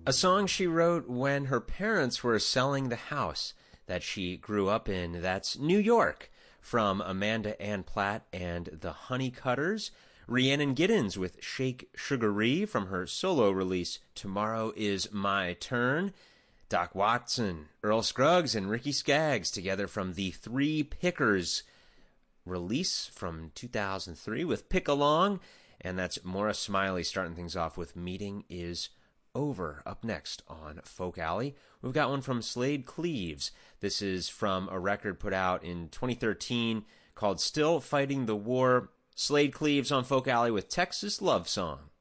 A song she wrote when her parents were selling the house that she grew up in. That's New York from Amanda Ann Platt and the Honeycutters. Rhiannon Giddens with Shake Sugaree from her solo release Tomorrow Is My Turn. Doc Watson, Earl Scruggs, and Ricky Skaggs together from the Three Pickers release from 2003 with Pick Along. And that's Maura Smiley starting things off with Meeting Is Over. Up next on Folk Alley, we've got one from Slade Cleaves. This is from a record put out in 2013 called Still Fighting the War. Slade Cleaves on Folk Alley with Texas Love Song.